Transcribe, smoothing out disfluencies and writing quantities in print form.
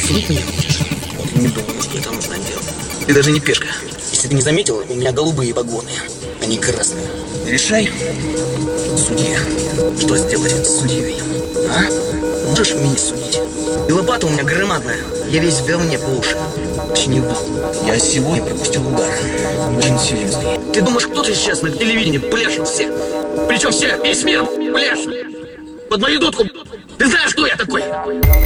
Судить меня будешь? Не думаю, что это нужно делать. Ты даже не пешка. Если ты не заметил, у меня голубые погоны, а не красные. Решай, судья, что сделать с судьей, а? Можешь меня судить? И лопата у меня громадная. Я весь в говне по уши. Точнее, я сегодня пропустил удар. Очень серьезный. Ты думаешь, кто-то сейчас на телевидении пляшет все? Причем все, весь мир пляшет. Под мою дудку. Ты знаешь, кто я такой?